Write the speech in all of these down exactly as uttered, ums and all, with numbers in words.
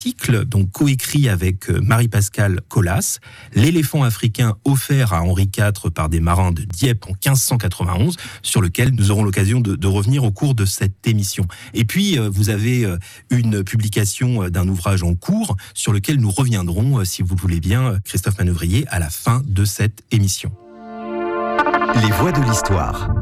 article, donc coécrit avec Marie-Pascale Colas, l'éléphant africain offert à Henri quatre par des marins de Dieppe en quinze cent quatre-vingt-onze, sur lequel nous aurons l'occasion de, de revenir au cours de cette émission. Et puis, vous avez une publication d'un ouvrage en cours sur lequel nous reviendrons, si vous le voulez bien, Christophe Manœuvrier, à la fin de cette émission. Les voix de l'histoire.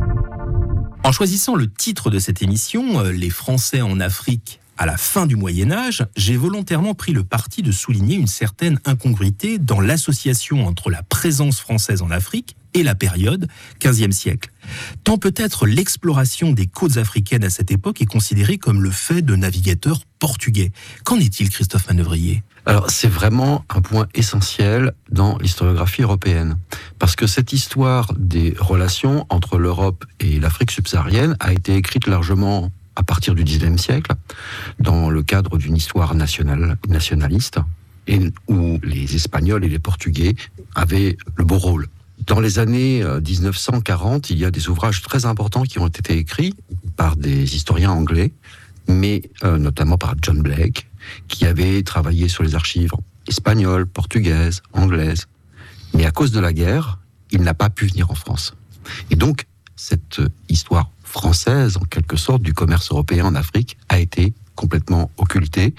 En choisissant le titre de cette émission, Les Français en Afrique à la fin du Moyen-Âge, j'ai volontairement pris le parti de souligner une certaine incongruité dans l'association entre la présence française en Afrique et la période quinzième siècle. Tant peut-être l'exploration des côtes africaines à cette époque est considérée comme le fait de navigateurs portugais. Qu'en est-il, Christophe Manœuvrier ? Alors, c'est vraiment un point essentiel dans l'historiographie européenne. Parce que cette histoire des relations entre l'Europe et l'Afrique subsaharienne a été écrite largement à partir du dix-neuvième siècle, dans le cadre d'une histoire nationale, nationaliste, et où les Espagnols et les Portugais avaient le beau rôle. Dans les années dix-neuf cent quarante, il y a des ouvrages très importants qui ont été écrits par des historiens anglais, mais euh, notamment par John Blake, qui avait travaillé sur les archives espagnoles, portugaises, anglaises. Mais à cause de la guerre, il n'a pas pu venir en France. Et donc, cette histoire française, en quelque sorte, du commerce européen en Afrique, a été complètement occultée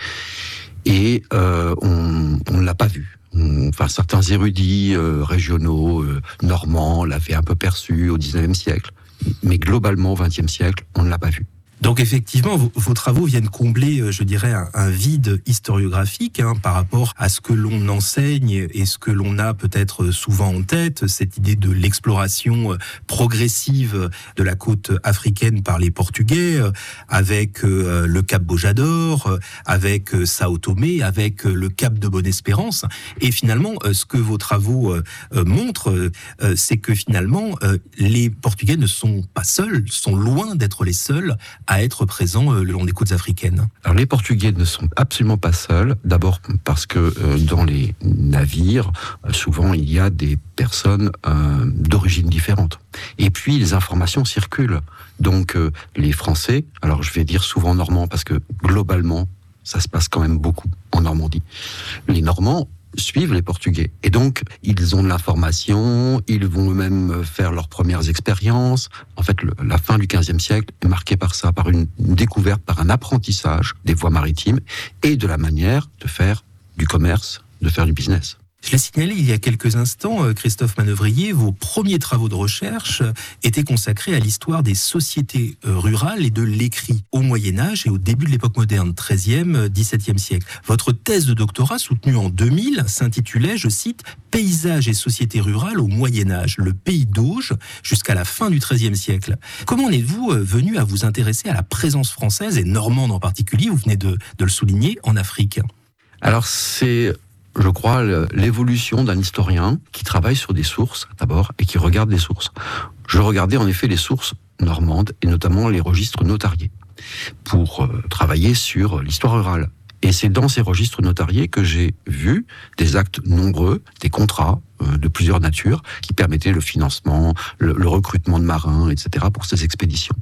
et euh, on ne l'a pas vue. Enfin, certains érudits euh, régionaux, euh, normands, l'avaient un peu perçu au dix-neuvième siècle, mais globalement, au vingtième siècle, on ne l'a pas vu. Donc effectivement, vos, vos travaux viennent combler, je dirais, un, un vide historiographique hein, par rapport à ce que l'on enseigne et ce que l'on a peut-être souvent en tête, cette idée de l'exploration progressive de la côte africaine par les Portugais, avec euh, le cap Bojador, avec euh, Sao Tomé, avec euh, le cap de Bonne-Espérance. Et finalement, euh, ce que vos travaux euh, euh, montrent, euh, c'est que finalement, euh, les Portugais ne sont pas seuls, sont loin d'être les seuls à être présents le long des côtes africaines. Alors les Portugais ne sont absolument pas seuls, d'abord parce que euh, dans les navires, euh, souvent il y a des personnes euh, d'origine différente. Et puis les informations circulent. Donc euh, les Français, alors je vais dire souvent normands parce que globalement ça se passe quand même beaucoup en Normandie. Les Normands suivent les Portugais. Et donc, ils ont de l'information, ils vont eux-mêmes faire leurs premières expériences. En fait, le, la fin du quinzième siècle est marquée par ça, par une, une découverte, par un apprentissage des voies maritimes et de la manière de faire du commerce, de faire du business. Je l'ai signalé il y a quelques instants, Christophe Manœuvrier, vos premiers travaux de recherche étaient consacrés à l'histoire des sociétés rurales et de l'écrit au Moyen-Âge et au début de l'époque moderne, treizième, dix-septième siècle. Votre thèse de doctorat, soutenue en deux mille, s'intitulait, je cite, « Paysages et sociétés rurales au Moyen-Âge, le pays d'Auge jusqu'à la fin du treizième siècle ». Comment en êtes-vous venu à vous intéresser à la présence française, et normande en particulier, vous venez de, de le souligner, en Afrique ? Alors c'est... je crois, l'évolution d'un historien qui travaille sur des sources, d'abord, et qui regarde des sources. Je regardais en effet les sources normandes, et notamment les registres notariés, pour euh, travailler sur l'histoire rurale. Et c'est dans ces registres notariés que j'ai vu des actes nombreux, des contrats euh, de plusieurs natures, qui permettaient le financement, le, le recrutement de marins, et cetera, pour ces expéditions.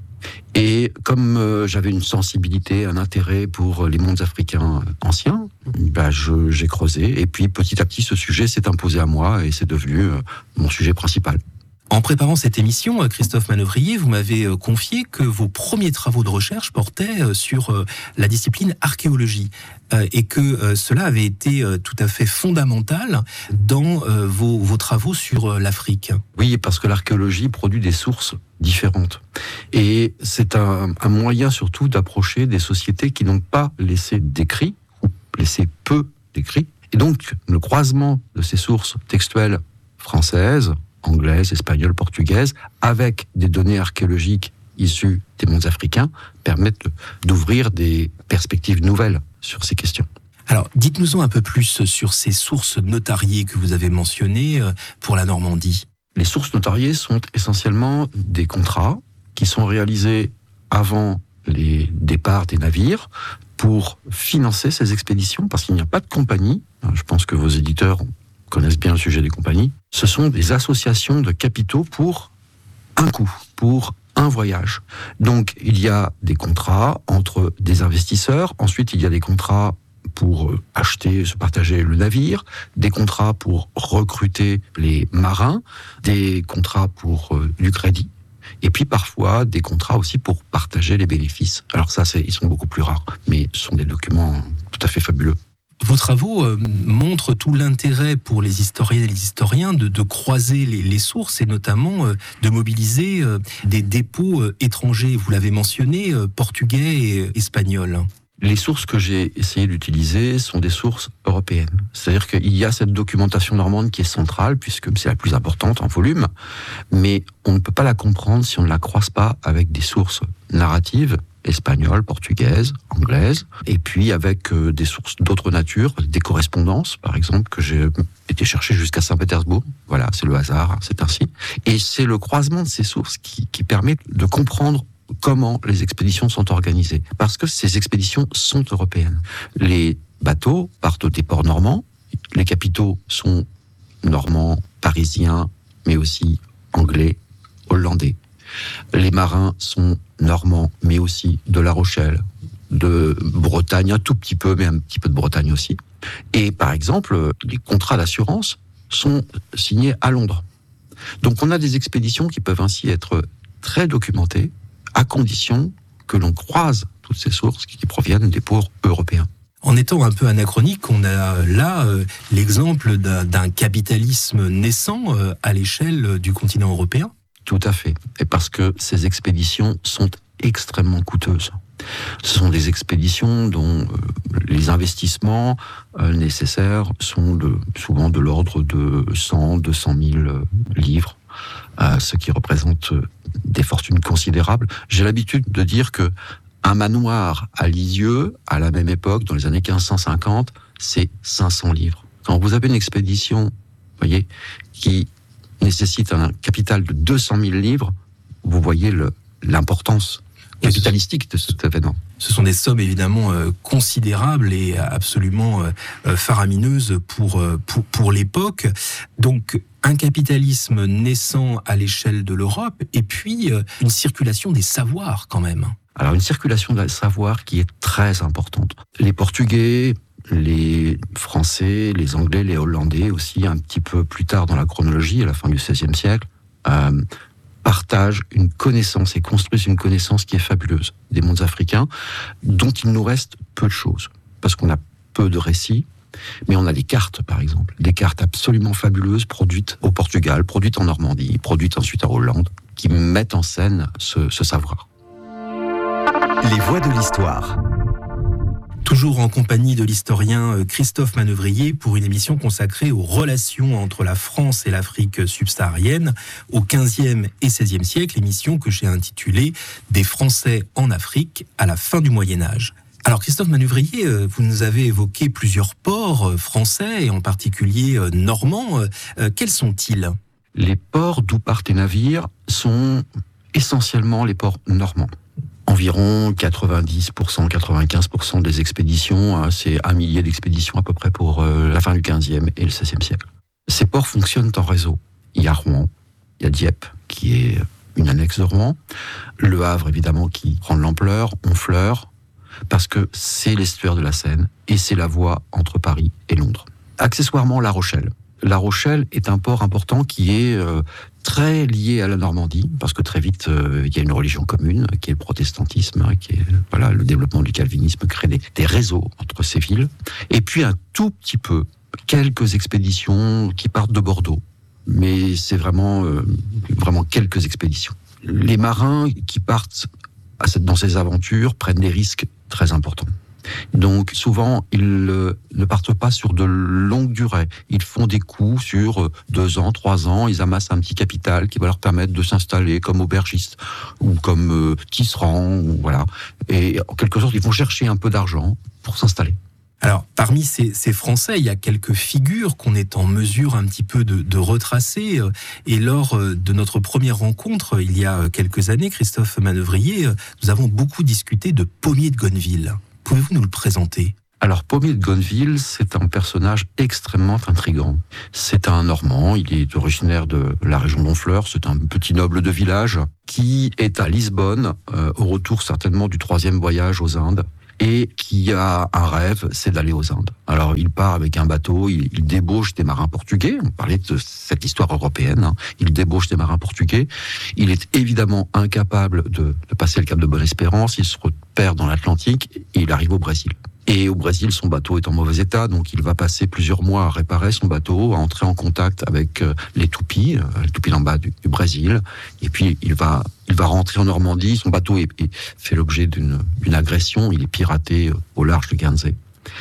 Et comme euh, j'avais une sensibilité, un intérêt pour les mondes africains anciens, bah je, j'ai creusé. Et puis petit à petit, ce sujet s'est imposé à moi et c'est devenu euh, mon sujet principal. En préparant cette émission, Christophe Manœuvrier, vous m'avez confié que vos premiers travaux de recherche portaient sur la discipline archéologie et que cela avait été tout à fait fondamental dans vos, vos travaux sur l'Afrique. Oui, parce que l'archéologie produit des sources différentes. Et c'est un, un moyen surtout d'approcher des sociétés qui n'ont pas laissé d'écrits, ou laissé peu d'écrits. Et donc, le croisement de ces sources textuelles françaises, anglaises, espagnoles, portugaises, avec des données archéologiques issues des mondes africains, permettent d'ouvrir des perspectives nouvelles sur ces questions. Alors, dites-nous-en un peu plus sur ces sources notariées que vous avez mentionnées pour la Normandie. Les sources notariées sont essentiellement des contrats qui sont réalisés avant les départs des navires pour financer ces expéditions, parce qu'il n'y a pas de compagnie. Je pense que vos éditeurs connaissent bien le sujet des compagnies. Ce sont des associations de capitaux pour un coup, pour un voyage. Donc, il y a des contrats entre des investisseurs. Ensuite, il y a des contrats pour acheter, se partager le navire, des contrats pour recruter les marins, des contrats pour euh, du crédit, et puis parfois des contrats aussi pour partager les bénéfices. Alors ça, c'est, ils sont beaucoup plus rares, mais ce sont des documents tout à fait fabuleux. Vos travaux euh, montrent tout l'intérêt pour les historiennes et les historiens de, de croiser les, les sources et notamment euh, de mobiliser euh, des dépôts euh, étrangers. Vous l'avez mentionné, euh, portugais et euh, espagnols. Les sources que j'ai essayé d'utiliser sont des sources européennes. C'est-à-dire qu'il y a cette documentation normande qui est centrale, puisque c'est la plus importante en volume, mais on ne peut pas la comprendre si on ne la croise pas avec des sources narratives, espagnoles, portugaises, anglaises, et puis avec euh, des sources d'autres natures, des correspondances, par exemple, que j'ai été chercher jusqu'à Saint-Pétersbourg. Voilà, c'est le hasard, c'est ainsi. Et c'est le croisement de ces sources qui, qui permet de comprendre comment les expéditions sont organisées. Parce que ces expéditions sont européennes. Les bateaux partent des ports normands, les capitaux sont normands, parisiens, mais aussi anglais, hollandais. Les marins sont normands, mais aussi de La Rochelle, de Bretagne, un tout petit peu, mais un petit peu de Bretagne aussi. Et par exemple, les contrats d'assurance sont signés à Londres. Donc on a des expéditions qui peuvent ainsi être très documentées, à condition que l'on croise toutes ces sources qui proviennent des ports européens. En étant un peu anachronique, on a là euh, l'exemple d'un, d'un capitalisme naissant euh, à l'échelle du continent européen. Tout à fait. Et parce que ces expéditions sont extrêmement coûteuses. Ce sont des expéditions dont euh, les investissements euh, nécessaires sont de, souvent de l'ordre de cent à deux cent mille livres, euh, ce qui représente euh, des fortunes considérables. J'ai l'habitude de dire que un manoir à Lisieux, à la même époque, dans les années quinze cent cinquante, c'est cinq cents livres. Quand vous avez une expédition, vous voyez, qui nécessite un capital de deux cent mille livres, vous voyez le, l'importance capitalistique de cet événement. Ce sont des sommes évidemment euh, considérables et absolument euh, faramineuses pour, euh, pour, pour l'époque. Donc un capitalisme naissant à l'échelle de l'Europe et puis euh, une circulation des savoirs quand même. Alors une circulation des savoirs qui est très importante. Les Portugais, les Français, les Anglais, les Hollandais aussi, un petit peu plus tard dans la chronologie, à la fin du seizième siècle, euh, partagent une connaissance et construisent une connaissance qui est fabuleuse des mondes africains, dont il nous reste peu de choses. Parce qu'on a peu de récits, mais on a des cartes, par exemple. Des cartes absolument fabuleuses produites au Portugal, produites en Normandie, produites ensuite en Hollande, qui mettent en scène ce, ce savoir. Les voix de l'histoire. Toujours en compagnie de l'historien Christophe Manœuvrier pour une émission consacrée aux relations entre la France et l'Afrique subsaharienne au quinzième et seizième siècle, émission que j'ai intitulée « Des Français en Afrique à la fin du Moyen-Âge ». Alors Christophe Manœuvrier, vous nous avez évoqué plusieurs ports français et en particulier normands. Quels sont-ils ? Les ports d'où partent les navires sont essentiellement les ports normands. Environ quatre-vingt-dix pour cent, quatre-vingt-quinze pour cent des expéditions, c'est un millier d'expéditions à peu près pour la fin du quinzième et le seizième siècle. Ces ports fonctionnent en réseau. Il y a Rouen, il y a Dieppe, qui est une annexe de Rouen, Le Havre évidemment qui prend de l'ampleur, Honfleur, parce que c'est l'estuaire de la Seine et c'est la voie entre Paris et Londres. Accessoirement, La Rochelle. La Rochelle est un port important qui est euh, très lié à la Normandie, parce que très vite, euh, il y a une religion commune, qui est le protestantisme, hein, qui est voilà, le développement du calvinisme, crée des, des réseaux entre ces villes. Et puis un tout petit peu, quelques expéditions qui partent de Bordeaux. Mais c'est vraiment, euh, vraiment quelques expéditions. Les marins qui partent à cette, dans ces aventures prennent des risques très importants. Donc souvent, ils euh, ne partent pas sur de longues durées. Ils font des coups sur euh, deux ans, trois ans. Ils amassent un petit capital qui va leur permettre de s'installer comme aubergistes ou comme euh, tisserands. Ou, voilà. Et en quelque sorte, ils vont chercher un peu d'argent pour s'installer. Alors, parmi ces, ces Français, il y a quelques figures qu'on est en mesure un petit peu de, de retracer. Et lors de notre première rencontre, il y a quelques années, Christophe Manœuvrier, nous avons beaucoup discuté de Pommier de Gonneville. Pouvez-vous nous le présenter ? Alors, Pommier de Gonneville, c'est un personnage extrêmement intrigant. C'est un Normand, il est originaire de la région d'Honfleur, c'est un petit noble de village qui est à Lisbonne, euh, au retour certainement du troisième voyage aux Indes, et qui a un rêve, c'est d'aller aux Indes. Alors il part avec un bateau, il, il débauche des marins portugais, on parlait de cette histoire européenne, hein. Il débauche des marins portugais, il est évidemment incapable de, de passer le cap de Bonne-Espérance, il se perd dans l'Atlantique et il arrive au Brésil. Et au Brésil, son bateau est en mauvais état, donc il va passer plusieurs mois à réparer son bateau, à entrer en contact avec les Tupis, les Tupinambás du, du Brésil. Et puis il va, il va rentrer en Normandie. Son bateau est, est, fait l'objet d'une, d'une agression. Il est piraté au large de Guernsey.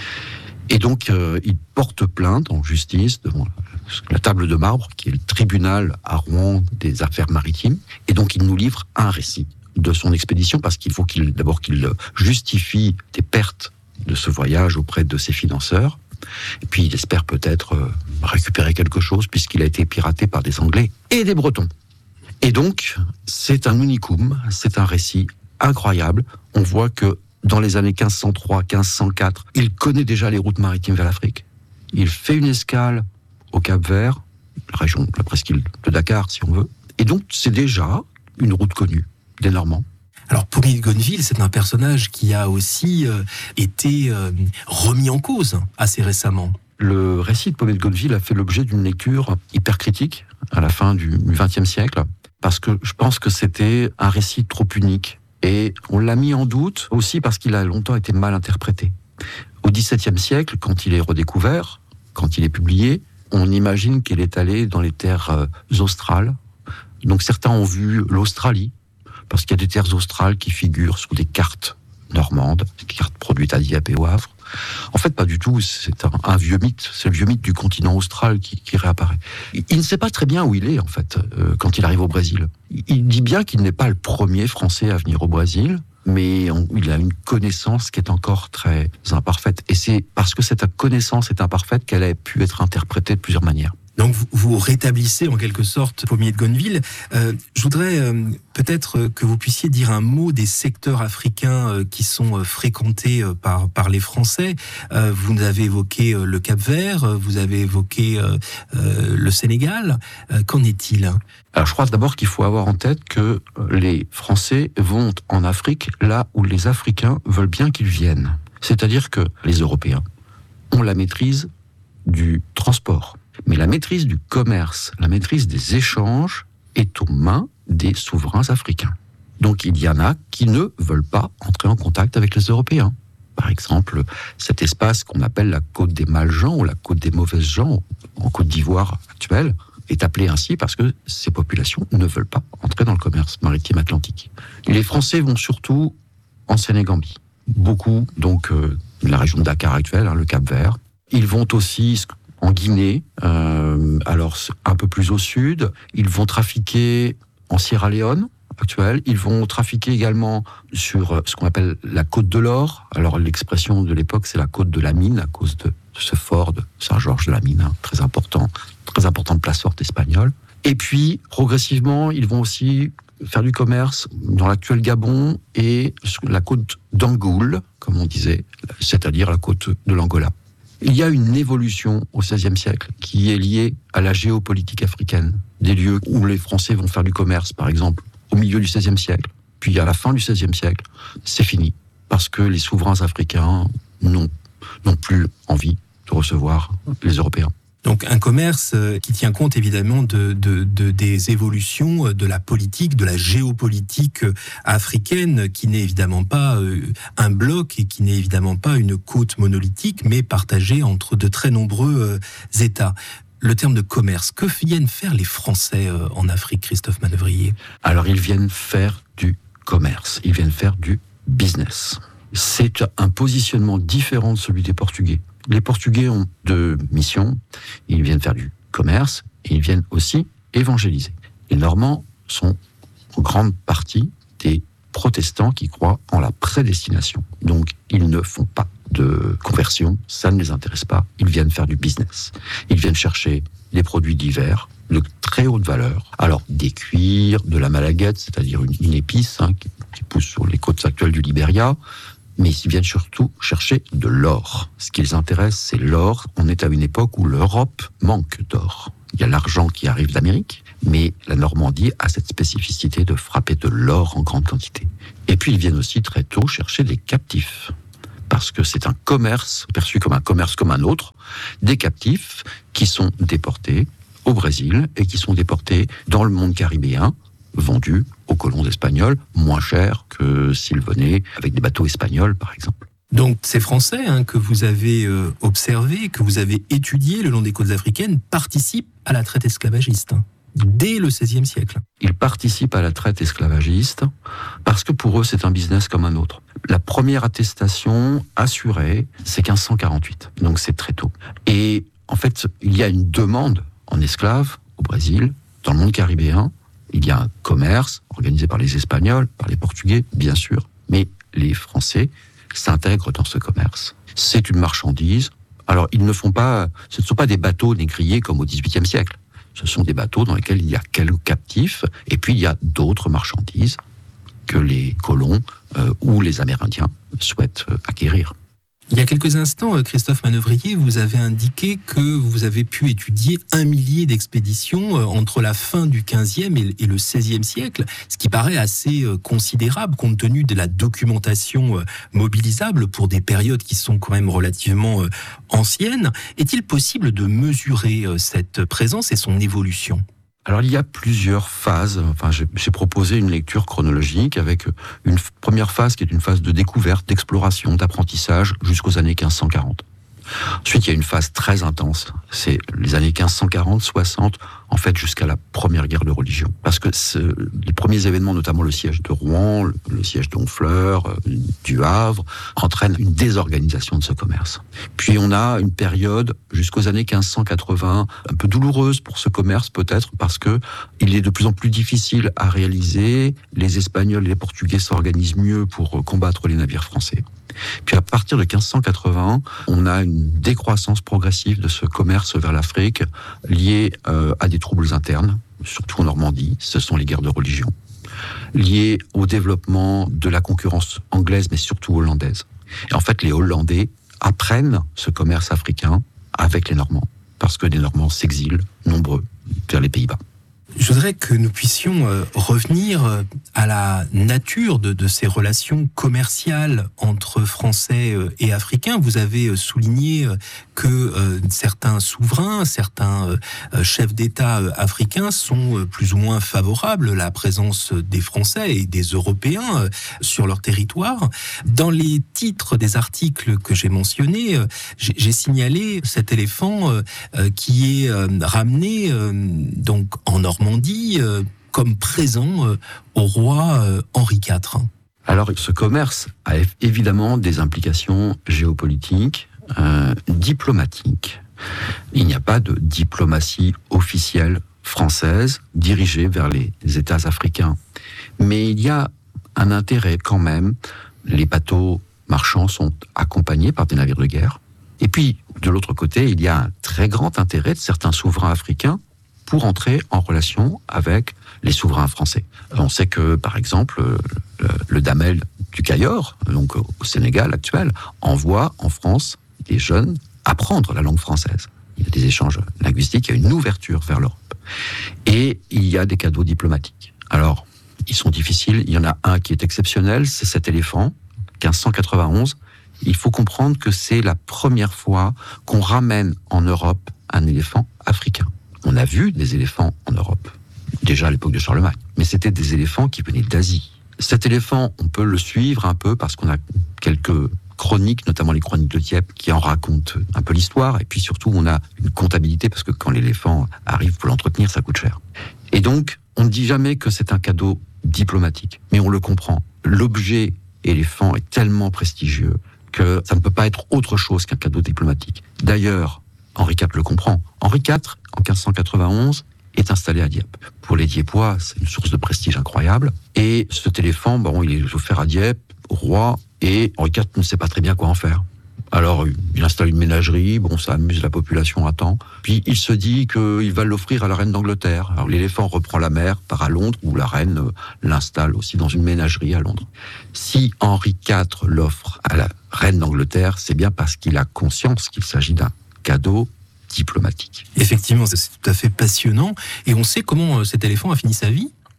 Et donc euh, il porte plainte en justice devant la table de marbre, qui est le tribunal à Rouen des affaires maritimes. Et donc il nous livre un récit de son expédition, parce qu'il faut qu'il, d'abord qu'il justifie des pertes de ce voyage auprès de ses financeurs. Et puis il espère peut-être euh, récupérer quelque chose, puisqu'il a été piraté par des Anglais et des Bretons. Et donc, c'est un unicum, c'est un récit incroyable. On voit que dans les années quinze cent trois quinze cent quatre, il connaît déjà les routes maritimes vers l'Afrique. Il fait une escale au Cap-Vert, la région, la presqu'île de Dakar, si on veut. Et donc, c'est déjà une route connue des Normands. Alors, Pommier de Gonneville, c'est un personnage qui a aussi euh, été euh, remis en cause assez récemment. Le récit de Pommier de Gonneville a fait l'objet d'une lecture hyper critique à la fin du vingtième siècle, parce que je pense que c'était un récit trop unique. Et on l'a mis en doute aussi parce qu'il a longtemps été mal interprété. Au dix-septième siècle, quand il est redécouvert, quand il est publié, on imagine qu'il est allé dans les terres euh, australes. Donc certains ont vu l'Australie, parce qu'il y a des terres australes qui figurent sur des cartes normandes, des cartes produites à Dieppe et au Havre. En fait, pas du tout, c'est un, un vieux mythe, c'est le vieux mythe du continent austral qui, qui réapparaît. Il, il ne sait pas très bien où il est, en fait, euh, quand il arrive au Brésil. Il, il dit bien qu'il n'est pas le premier Français à venir au Brésil, mais on, il a une connaissance qui est encore très imparfaite. Et c'est parce que cette connaissance est imparfaite qu'elle a pu être interprétée de plusieurs manières. Donc vous, vous rétablissez en quelque sorte Pommier de Gonneville. Euh, je voudrais euh, peut-être que vous puissiez dire un mot des secteurs africains euh, qui sont euh, fréquentés euh, par, par les Français. Euh, vous avez évoqué euh, le Cap-Vert, euh, vous avez évoqué euh, euh, le Sénégal. Euh, qu'en est-il ? Alors je crois d'abord qu'il faut avoir en tête que les Français vont en Afrique là où les Africains veulent bien qu'ils viennent. C'est-à-dire que les Européens ont la maîtrise du transport. Mais la maîtrise du commerce, la maîtrise des échanges est aux mains des souverains africains. Donc il y en a qui ne veulent pas entrer en contact avec les Européens. Par exemple, cet espace qu'on appelle la côte des Mal-gens ou la côte des Mauvaises gens en Côte d'Ivoire actuelle est appelée ainsi parce que ces populations ne veulent pas entrer dans le commerce maritime atlantique. Les Français vont surtout en Sénégambie. Beaucoup, donc, euh, la région de Dakar actuelle, hein, le Cap-Vert. Ils vont aussi en Guinée, euh, alors un peu plus au sud. Ils vont trafiquer en Sierra Leone actuelle. Ils vont trafiquer également sur ce qu'on appelle la côte de l'or. Alors l'expression de l'époque, c'est la côte de la mine, à cause de ce fort de Saint-Georges de la Mine, hein, très important, très importante place forte espagnole. Et puis, progressivement, ils vont aussi faire du commerce dans l'actuel Gabon et sur la côte d'Angoul, comme on disait, c'est-à-dire la côte de l'Angola. Il y a une évolution au seizième siècle qui est liée à la géopolitique africaine. Des lieux où les Français vont faire du commerce, par exemple, au milieu du seizième siècle, puis à la fin du seizième siècle, c'est fini. Parce que les souverains africains n'ont, n'ont plus envie de recevoir les Européens. Donc un commerce qui tient compte évidemment de, de, de, des évolutions de la politique, de la géopolitique africaine, qui n'est évidemment pas un bloc et qui n'est évidemment pas une côte monolithique, mais partagée entre de très nombreux États. Le terme de commerce, que viennent faire les Français en Afrique, Christophe Manœuvrier ? Alors ils viennent faire du commerce, ils viennent faire du business. C'est un positionnement différent de celui des Portugais. Les Portugais ont deux missions. Ils viennent faire du commerce et ils viennent aussi évangéliser. Les Normands sont en grande partie des protestants qui croient en la prédestination. Donc, ils ne font pas de conversion, ça ne les intéresse pas. Ils viennent faire du business. Ils viennent chercher des produits divers de très haute valeur. Alors, des cuirs, de la malaguette, c'est-à-dire une, une épice hein, qui, qui pousse sur les côtes actuelles du Libéria, mais ils viennent surtout chercher de l'or. Ce qui les intéresse, c'est l'or. On est à une époque où l'Europe manque d'or. Il y a l'argent qui arrive d'Amérique, mais la Normandie a cette spécificité de frapper de l'or en grande quantité. Et puis ils viennent aussi très tôt chercher des captifs. parce que c'est un commerce perçu comme un commerce comme un autre, des captifs qui sont déportés au Brésil et qui sont déportés dans le monde caribéen, vendus aux colons espagnols, moins cher que s'ils venaient avec des bateaux espagnols, par exemple. Donc ces Français hein, que vous avez euh, observés, que vous avez étudiés le long des côtes africaines, participent à la traite esclavagiste, hein, dès le seizième siècle. Ils participent à la traite esclavagiste parce que pour eux, c'est un business comme un autre. La première attestation assurée, c'est quinze cent quarante-huit, donc c'est très tôt. Et en fait, il y a une demande en esclaves au Brésil, dans le monde caribéen. Il y a un commerce organisé par les Espagnols, par les Portugais, bien sûr, mais les Français s'intègrent dans ce commerce. C'est une marchandise. Alors, ils ne font pas, ce ne sont pas des bateaux négriers comme au dix-huitième siècle. Ce sont des bateaux dans lesquels il y a quelques captifs, et puis il y a d'autres marchandises que les colons euh, ou les Amérindiens souhaitent euh, acquérir. Il y a quelques instants, Christophe Manœuvrier, vous avez indiqué que vous avez pu étudier un millier d'expéditions entre la fin du quinzième et le seizième siècle, ce qui paraît assez considérable compte tenu de la documentation mobilisable pour des périodes qui sont quand même relativement anciennes. Est-il possible de mesurer cette présence et son évolution ? Alors il y a plusieurs phases. Enfin, j'ai, j'ai proposé une lecture chronologique avec une première phase qui est une phase de découverte, d'exploration, d'apprentissage jusqu'aux années quinze cent quarante. Ensuite, il y a une phase très intense. C'est les années quinze cent quarante, soixante, en fait, jusqu'à la première guerre de religion. Parce que les premiers événements, notamment le siège de Rouen, le, le siège d'Honfleur, euh, du Havre, entraînent une désorganisation de ce commerce. Puis on a une période jusqu'aux années quinze cent quatre-vingts, un peu douloureuse pour ce commerce peut-être, parce que il est de plus en plus difficile à réaliser. Les Espagnols et les Portugais s'organisent mieux pour combattre les navires français. Puis à partir de quinze cent quatre-vingts, on a une décroissance progressive de ce commerce vers l'Afrique liée euh, à des troubles internes, surtout en Normandie, ce sont les guerres de religion, liées au développement de la concurrence anglaise, mais surtout hollandaise. Et en fait, les Hollandais apprennent ce commerce africain avec les Normands, parce que les Normands s'exilent nombreux vers les Pays-Bas. Je voudrais que nous puissions euh, revenir euh, à la nature de, de ces relations commerciales entre Français euh, et Africains. Vous avez euh, souligné euh, que euh, certains souverains, certains euh, chefs d'État euh, africains sont euh, plus ou moins favorables à la présence des Français et des Européens euh, sur leur territoire. Dans les titres des articles que j'ai mentionnés, euh, j'ai, j'ai signalé cet éléphant euh, euh, qui est euh, ramené euh, donc en Normandie, Normandie euh, comme présent euh, au roi euh, Henri quatre. Alors, ce commerce a évidemment des implications géopolitiques, euh, diplomatiques. Il n'y a pas de diplomatie officielle française dirigée vers les États africains. Mais il y a un intérêt quand même. Les bateaux marchands sont accompagnés par des navires de guerre. Et puis, de l'autre côté, il y a un très grand intérêt de certains souverains africains pour entrer en relation avec les souverains français. On sait que, par exemple, le, le Damel du Cayor, donc au Sénégal actuel, envoie en France des jeunes apprendre la langue française. Il y a des échanges linguistiques, il y a une ouverture vers l'Europe. Et il y a des cadeaux diplomatiques. Alors, ils sont difficiles. Il y en a un qui est exceptionnel, c'est cet éléphant, quinze cent quatre-vingt-onze. Il faut comprendre que c'est la première fois qu'on ramène en Europe un éléphant africain. On a vu des éléphants en Europe, déjà à l'époque de Charlemagne, mais c'était des éléphants qui venaient d'Asie. Cet éléphant, on peut le suivre un peu parce qu'on a quelques chroniques, notamment les chroniques de Dieppe, qui en racontent un peu l'histoire, et puis surtout on a une comptabilité parce que quand l'éléphant arrive pour l'entretenir, ça coûte cher. Et donc, on ne dit jamais que c'est un cadeau diplomatique, mais on le comprend. L'objet éléphant est tellement prestigieux que ça ne peut pas être autre chose qu'un cadeau diplomatique. D'ailleurs, Henri quatre le comprend. Henri quatre, en quinze cent quatre-vingt-onze, est installé à Dieppe. Pour les Dieppois, c'est une source de prestige incroyable. Et cet éléphant, bon, il est offert à Dieppe, au roi, et Henri quatre ne sait pas très bien quoi en faire. Alors, il installe une ménagerie, bon, ça amuse la population à temps. Puis, il se dit qu'il va l'offrir à la reine d'Angleterre. Alors, l'éléphant reprend la mer, part à Londres, où la reine l'installe aussi dans une ménagerie à Londres. Si Henri quatre l'offre à la reine d'Angleterre, c'est bien parce qu'il a conscience qu'il s'agit d'un cadeau diplomatique. Effectivement, c'est tout à fait passionnant. Et on sait comment cet éléphant a fini sa vie ?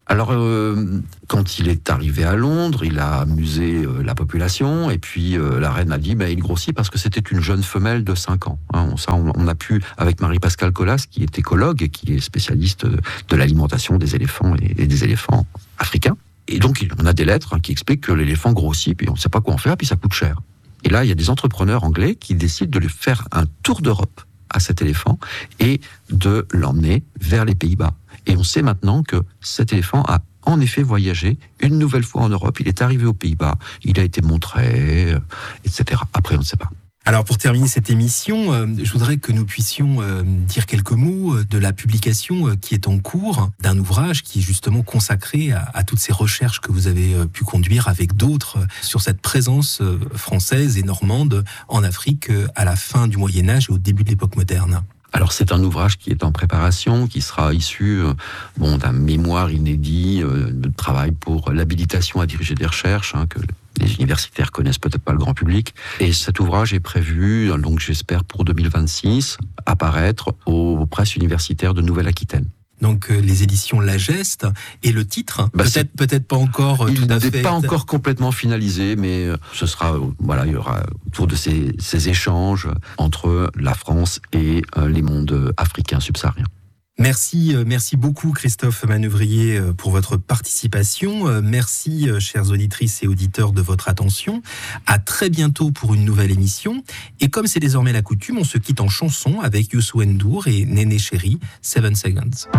Alors, euh, quand il est arrivé à Londres, il a amusé euh, la population, et puis euh, la reine a dit, bah, il grossit parce que c'était une jeune femelle de cinq ans. Hein, ça, on, on a pu, avec Marie-Pascale Collas, qui est écologue et qui est spécialiste de l'alimentation des éléphants et, et des éléphants africains. Et donc, on a des lettres hein, qui expliquent que l'éléphant grossit, puis on ne sait pas quoi en faire, puis ça coûte cher. Et là, il y a des entrepreneurs anglais qui décident de lui faire un tour d'Europe à cet éléphant et de l'emmener vers les Pays-Bas. Et on sait maintenant que cet éléphant a en effet voyagé une nouvelle fois en Europe. Il est arrivé aux Pays-Bas, il a été montré, euh, et cetera. Après, on ne sait pas. Alors pour terminer cette émission, euh, je voudrais que nous puissions euh, dire quelques mots de la publication euh, qui est en cours d'un ouvrage qui est justement consacré à, à toutes ces recherches que vous avez euh, pu conduire avec d'autres euh, sur cette présence euh, française et normande en Afrique euh, à la fin du Moyen-Âge et au début de l'époque moderne. Alors c'est un ouvrage qui est en préparation, qui sera issu euh, bon, d'un mémoire inédit euh, de travail pour l'habilitation à diriger des recherches, hein, que les universitaires connaissent peut-être pas le grand public. Et cet ouvrage est prévu, donc j'espère pour deux mille vingt-six, apparaître aux presses universitaires de Nouvelle-Aquitaine. Donc euh, les éditions La Geste et le titre, bah, peut-être peut-être pas encore euh, il tout à fait. Il n'est pas encore complètement finalisé, mais euh, ce sera euh, voilà, il y aura autour de ces, ces échanges entre la France et euh, les mondes africains subsahariens. Merci, merci beaucoup Christophe Manœuvrier pour votre participation. Merci chères auditrices et auditeurs de votre attention. À très bientôt pour une nouvelle émission. Et comme c'est désormais la coutume, on se quitte en chanson avec Youssou N'Dour et Néné Chéri, Seven Seconds.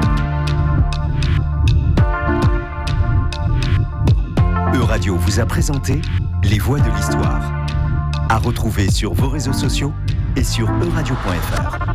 Euradio vous a présenté Les Voix de l'Histoire. À retrouver sur vos réseaux sociaux et sur euradio point f r.